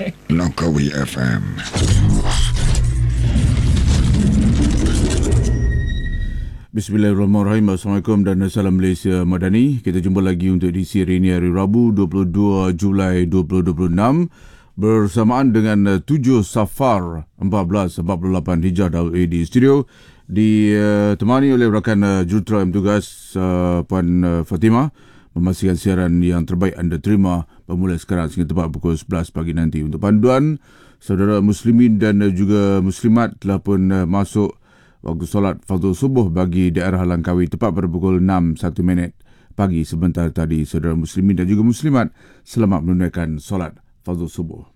Langkawi FM. Bismillahirrahmanirrahim. Assalamualaikum dan salam Malaysia Madani. Kita jumpa lagi untuk edisi hari ini, hari Rabu 22 Julai 2026 bersamaan dengan 7 Safar 1448 Hijrah di studio, ditemani oleh rakan jurutera yang bertugas Puan Fatimah, memastikan siaran yang terbaik anda terima bermula sekarang sehingga tepat pukul 11 pagi nanti. Untuk panduan, saudara muslimin dan juga muslimat telah pun masuk waktu solat fardhu subuh bagi daerah Langkawi tepat pada pukul 6:01 pagi sebentar tadi. Saudara muslimin dan juga muslimat, selamat menunaikan solat fardhu subuh.